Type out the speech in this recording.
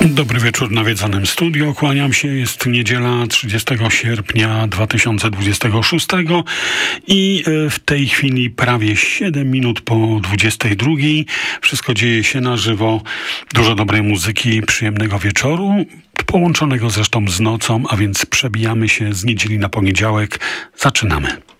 Dobry wieczór nawiedzonym studio. Kłaniam się. Jest niedziela 30 sierpnia 2026 i w tej chwili prawie 7 minut po 22. Wszystko dzieje się na żywo. Dużo dobrej muzyki, przyjemnego wieczoru, połączonego zresztą z nocą, a więc przebijamy się z niedzieli na poniedziałek. Zaczynamy.